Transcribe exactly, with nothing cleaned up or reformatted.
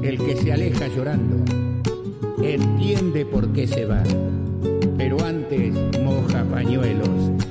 El que se aleja llorando entiende por qué se va, pero antes moja pañuelos